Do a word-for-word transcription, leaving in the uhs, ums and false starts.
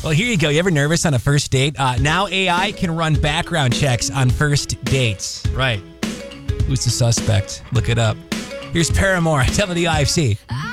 Well, here you go. You ever nervous on a first date? Uh, now A I can run background checks on first dates. Right. Who's the suspect? Look it up. Here's Paramore, W I F C.